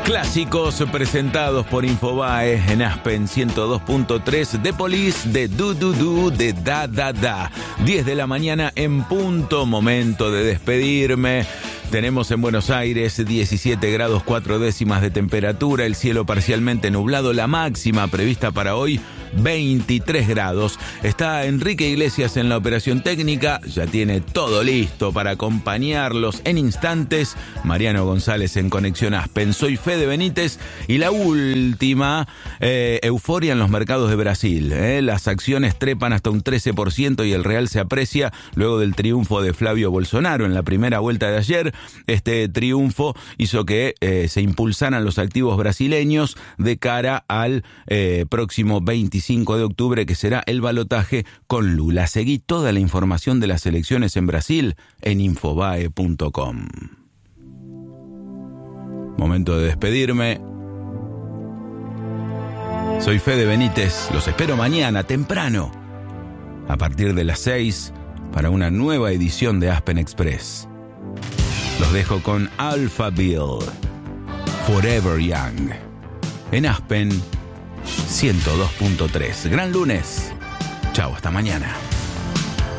Clásicos presentados por Infobae en Aspen 102.3, The Police, de Du Du Du, de Da Da Da. 10 de la mañana en punto, momento de despedirme. Tenemos en Buenos Aires 17 grados 4 décimas de temperatura, el cielo parcialmente nublado, la máxima prevista para hoy 23 grados. Está Enrique Iglesias en la operación técnica, ya tiene todo listo para acompañarlos en instantes. Mariano González en Conexión Aspen. Soy Fede Benítez y la última, euforia en los mercados de Brasil. Las acciones trepan hasta un 13% y el real se aprecia luego del triunfo de Flavio Bolsonaro en la primera vuelta de ayer. Este triunfo hizo que se impulsaran los activos brasileños de cara al próximo 25 de octubre, que será el balotaje con Lula. Seguí toda la información de las elecciones en Brasil en infobae.com. Momento de despedirme. Soy Fede Benítez. Los espero mañana temprano, a partir de las 6, para una nueva edición de Aspen Express. Los dejo con Alphaville, Forever Young, en Aspen 102.3. Gran lunes. Chao, hasta mañana.